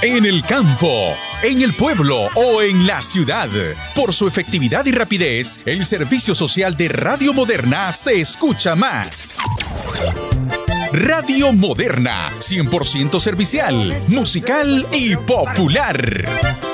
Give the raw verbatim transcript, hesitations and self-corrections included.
En el campo, en el pueblo o en la ciudad. Por su efectividad y rapidez, el servicio social de Radio Moderna se escucha más. Radio Moderna, cien por ciento servicial, musical y popular.